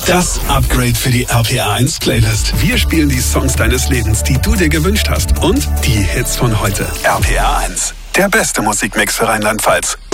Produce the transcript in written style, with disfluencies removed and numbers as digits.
Das Upgrade für die RPR1 Playlist. Wir spielen die Songs deines Lebens, die du dir gewünscht hast. Und die Hits von heute. RPR1, der beste Musikmix für Rheinland-Pfalz.